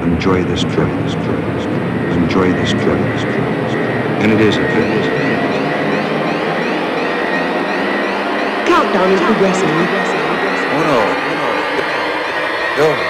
enjoy this trip, enjoy this trip. And it is a trip. Countdown is progressing. Uno, dos.